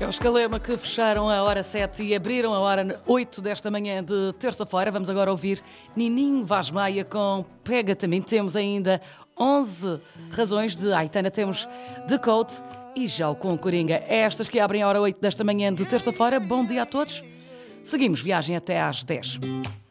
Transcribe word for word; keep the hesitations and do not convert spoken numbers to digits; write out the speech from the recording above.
É os Calema que fecharam a hora sete e abriram a hora oito desta manhã de terça-feira. Vamos agora ouvir Nininho Vaz Maia com Pega Também. Temos ainda onze razões de Aitana, temos The Code e já com Coringa. Estas que abrem a hora oito desta manhã de terça-feira. Bom dia a todos. Seguimos viagem até às dez.